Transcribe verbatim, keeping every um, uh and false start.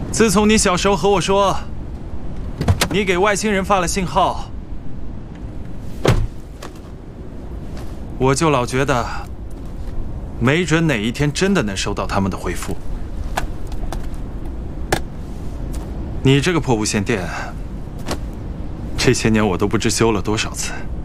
自从你小时候和我说，你给外星人发了信号，我就老觉得，没准哪一天真的能收到他们的回复。你这个破无线电，这些年我都不知修了多少次。